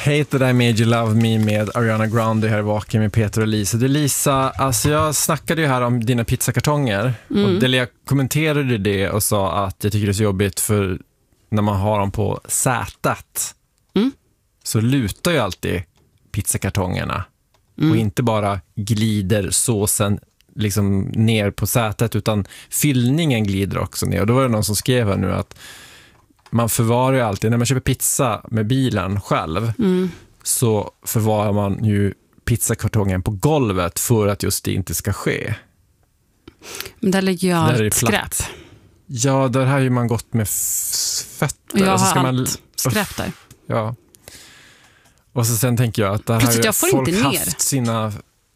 Hate That I Made You Love Me med Ariana Grande här vaken med Peter och Lisa. Du Lisa, alltså jag snackade ju här om dina pizzakartonger och jag kommenterade det och sa att jag tycker det är så jobbigt för när man har dem på sätet så lutar ju alltid pizzakartongerna och inte bara glider såsen liksom ner på sätet utan fyllningen glider också ner. Och då var det någon som skrev här nu att man förvarar ju alltid, när man köper pizza med bilen själv så förvarar man ju pizzakartongen på golvet för att just det inte ska ske. Men där ligger ju allt skräp. Ja, där har ju man gått med fötter. Och jag och så har ska allt skräp där. Ja. Och så sen tänker jag att där har ju folk haft sina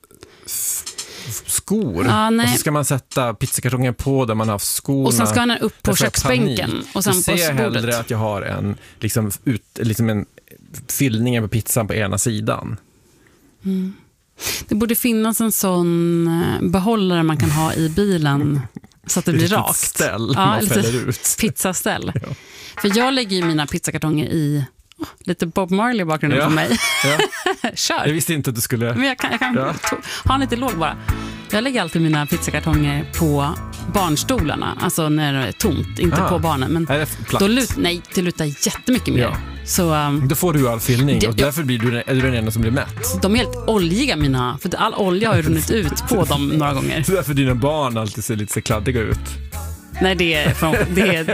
skor. Och så ska man sätta pizzakartongen på där man har haft skorna. Och sen ska den upp på köksbänken. Och sen på ser jag hellre att jag har en, liksom en fyllning på pizzan på ena sidan. Det borde finnas en sån behållare man kan ha i bilen så att det blir rakt. Ställ man fäller ut. Pizzaställ. Ja. För jag lägger ju mina pizzakartonger i lite Bob Marley i bakgrunden för mig. Ja. Kör. Jag visste inte att du skulle... Men jag kan ha en lite låg bara. Jag lägger alltid mina pizzakartonger på barnstolarna. Alltså när det är tomt, inte på barnen. Men då det lutar jättemycket mer. Ja. Så, då får du all fyllning och därför är du den enda som blir mätt. De är helt oljiga mina, för all olja har ju runnit ut på dem några gånger. Så därför dina barn alltid ser lite så kladdiga ut. Nej, det är